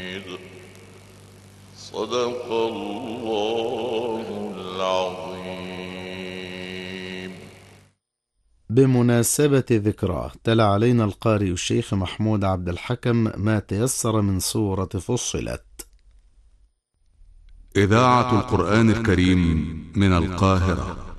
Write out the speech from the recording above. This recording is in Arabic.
صدق الله العظيم. بمناسبة ذكراه تلا علينا القارئ الشيخ محمود عبد الحكم ما تيسر من سورة فصلت. إذاعة القرآن الكريم من القاهرة.